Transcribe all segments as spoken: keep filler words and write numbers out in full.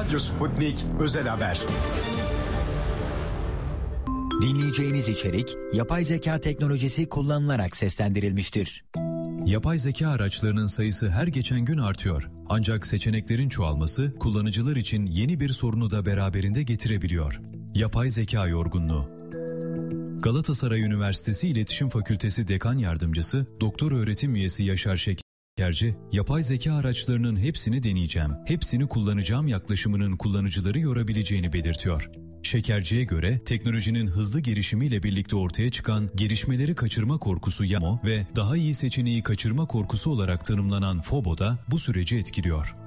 Radyo Sputnik Özel Haber. Dinleyeceğiniz içerik yapay zeka teknolojisi kullanılarak seslendirilmiştir. Yapay zeka araçlarının sayısı her geçen gün artıyor. Ancak seçeneklerin çoğalması kullanıcılar için yeni bir sorunu da beraberinde getirebiliyor. Yapay zeka yorgunluğu. Galatasaray Üniversitesi İletişim Fakültesi Dekan Yardımcısı, Doktor Öğretim Üyesi Yaşar Şekerci, yapay zeka araçlarının hepsini deneyeceğim, hepsini kullanacağım yaklaşımının kullanıcıları yorabileceğini belirtiyor. Şekerci'ye göre teknolojinin hızlı gelişimiyle birlikte ortaya çıkan gelişmeleri kaçırma korkusu YAMO ve daha iyi seçeneği kaçırma korkusu olarak tanımlanan FOBO da bu süreci etkiliyor.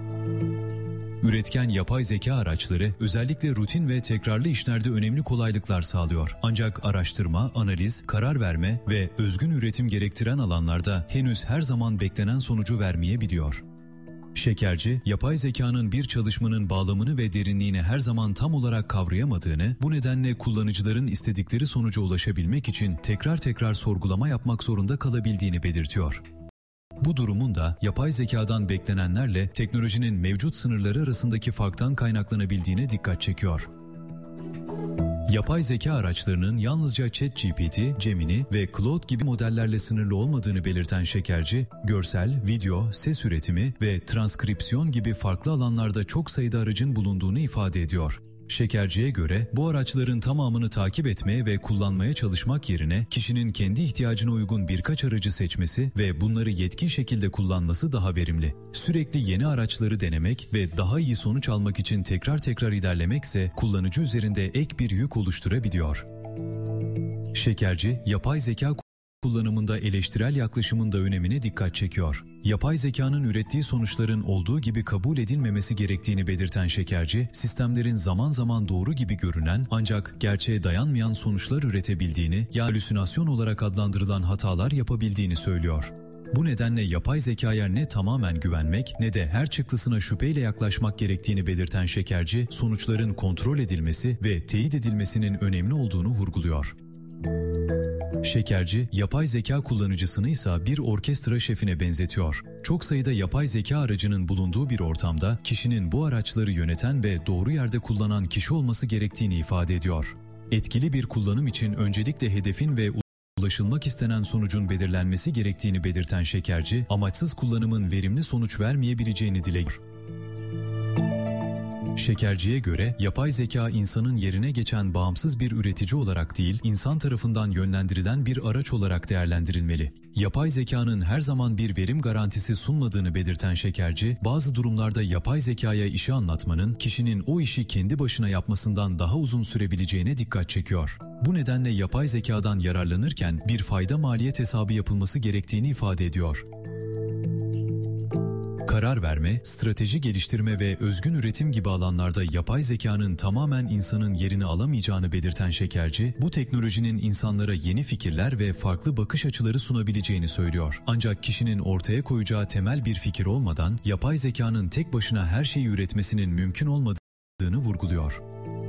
Üretken yapay zeka araçları özellikle rutin ve tekrarlı işlerde önemli kolaylıklar sağlıyor. Ancak araştırma, analiz, karar verme ve özgün üretim gerektiren alanlarda henüz her zaman beklenen sonucu vermeyebiliyor. Şekerci, yapay zekanın bir çalışmanın bağlamını ve derinliğini her zaman tam olarak kavrayamadığını, bu nedenle kullanıcıların istedikleri sonuca ulaşabilmek için tekrar tekrar sorgulama yapmak zorunda kalabildiğini belirtiyor. Bu durumun da yapay zekadan beklenenlerle teknolojinin mevcut sınırları arasındaki farktan kaynaklanabildiğine dikkat çekiyor. Yapay zeka araçlarının yalnızca ChatGPT, Gemini ve Claude gibi modellerle sınırlı olmadığını belirten Şekerci, görsel, video, ses üretimi ve transkripsiyon gibi farklı alanlarda çok sayıda aracın bulunduğunu ifade ediyor. Şekerci'ye göre bu araçların tamamını takip etmeye ve kullanmaya çalışmak yerine kişinin kendi ihtiyacına uygun birkaç aracı seçmesi ve bunları yetkin şekilde kullanması daha verimli. Sürekli yeni araçları denemek ve daha iyi sonuç almak için tekrar tekrar ilerlemekse kullanıcı üzerinde ek bir yük oluşturabiliyor. Şekerci, yapay zeka kullanımında eleştirel yaklaşımın da önemine dikkat çekiyor. Yapay zekanın ürettiği sonuçların olduğu gibi kabul edilmemesi gerektiğini belirten Şekerci, sistemlerin zaman zaman doğru gibi görünen ancak gerçeğe dayanmayan sonuçlar üretebildiğini, ya halüsinasyon olarak adlandırılan hatalar yapabildiğini söylüyor. Bu nedenle yapay zekaya ne tamamen güvenmek ne de her çıktısına şüpheyle yaklaşmak gerektiğini belirten Şekerci, sonuçların kontrol edilmesi ve teyit edilmesinin önemli olduğunu vurguluyor. Şekerci, yapay zeka kullanıcısını ise bir orkestra şefine benzetiyor. Çok sayıda yapay zeka aracının bulunduğu bir ortamda kişinin bu araçları yöneten ve doğru yerde kullanan kişi olması gerektiğini ifade ediyor. Etkili bir kullanım için öncelikle hedefin ve ulaşılmak istenen sonucun belirlenmesi gerektiğini belirten Şekerci, amaçsız kullanımın verimli sonuç vermeyebileceğini dile getiriyor. Şekerci'ye göre yapay zeka insanın yerine geçen bağımsız bir üretici olarak değil, insan tarafından yönlendirilen bir araç olarak değerlendirilmeli. Yapay zekanın her zaman bir verim garantisi sunmadığını belirten Şekerci, bazı durumlarda yapay zekaya işi anlatmanın kişinin o işi kendi başına yapmasından daha uzun sürebileceğine dikkat çekiyor. Bu nedenle yapay zekadan yararlanırken bir fayda maliyet hesabı yapılması gerektiğini ifade ediyor. Karar verme, strateji geliştirme ve özgün üretim gibi alanlarda yapay zekanın tamamen insanın yerini alamayacağını belirten Şekerci, bu teknolojinin insanlara yeni fikirler ve farklı bakış açıları sunabileceğini söylüyor. Ancak kişinin ortaya koyacağı temel bir fikir olmadan yapay zekanın tek başına her şeyi üretmesinin mümkün olmadığını vurguluyor.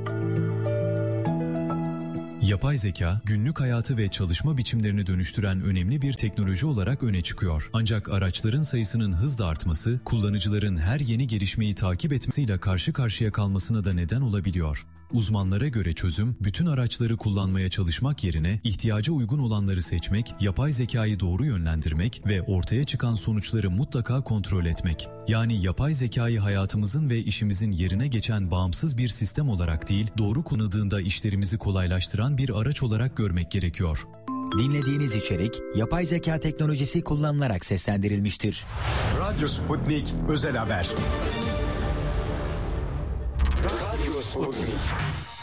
Yapay zeka, günlük hayatı ve çalışma biçimlerini dönüştüren önemli bir teknoloji olarak öne çıkıyor. Ancak araçların sayısının hızla artması, kullanıcıların her yeni gelişmeyi takip etmesiyle karşı karşıya kalmasına da neden olabiliyor. Uzmanlara göre çözüm, bütün araçları kullanmaya çalışmak yerine ihtiyaca uygun olanları seçmek, yapay zekayı doğru yönlendirmek ve ortaya çıkan sonuçları mutlaka kontrol etmek. Yani yapay zekayı hayatımızın ve işimizin yerine geçen bağımsız bir sistem olarak değil, doğru kullanıldığında işlerimizi kolaylaştıran bir araç olarak görmek gerekiyor. Dinlediğiniz içerik yapay zeka teknolojisi kullanılarak seslendirilmiştir. Radyo Sputnik Özel Haber. Radyo Sputnik.